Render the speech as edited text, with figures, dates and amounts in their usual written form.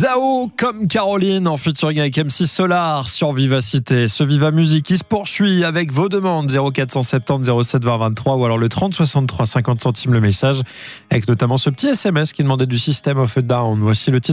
Zao comme Caroline en featuring avec MC Solar sur Vivacité. Ce Viva Musique qui se poursuit avec vos demandes 0470 07 20 23 ou alors le 30 63 50 centimes le message avec notamment ce petit SMS qui demandait du System of a Down. Voici le titre.